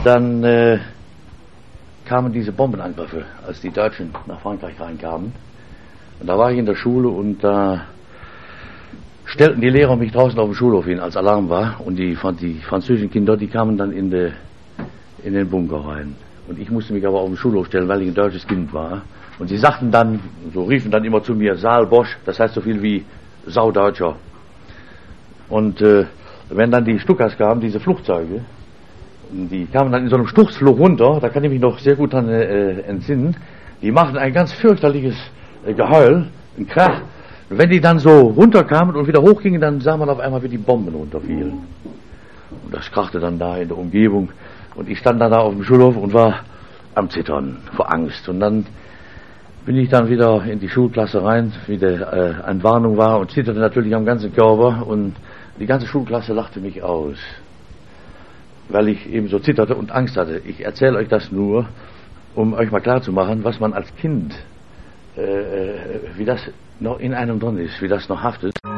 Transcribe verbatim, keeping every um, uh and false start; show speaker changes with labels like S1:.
S1: dann äh, kamen diese Bombenangriffe, als die Deutschen nach Frankreich reinkamen. Und da war ich in der Schule und da stellten die Lehrer mich draußen auf dem Schulhof hin, als Alarm war. Und die, die französischen Kinder, die kamen dann in, de, in den Bunker rein. Und ich musste mich aber auf dem Schulhof stellen, weil ich ein deutsches Kind war. Und sie sagten dann, so riefen dann immer zu mir, Saal Bosch, das heißt so viel wie Saudeutscher. Und äh, wenn dann die Stukas kamen, diese Flugzeuge, die kamen dann in so einem Sturzflug runter, da kann ich mich noch sehr gut dran äh, entsinnen, die machten ein ganz fürchterliches äh, Geheul, ein Krach. Und wenn die dann so runterkamen und wieder hochgingen, dann sah man auf einmal, wie die Bomben runterfielen. Und das krachte dann da in der Umgebung. Und ich stand dann da auf dem Schulhof und war am Zittern vor Angst. Und dann bin ich dann wieder in die Schulklasse rein, wie der äh, eine Warnung war, und zitterte natürlich am ganzen Körper. Und die ganze Schulklasse lachte mich aus, weil ich eben so zitterte und Angst hatte. Ich erzähle euch das nur, um euch mal klarzumachen, was man als Kind, äh, wie das noch in einem drin ist, wie das noch haftet.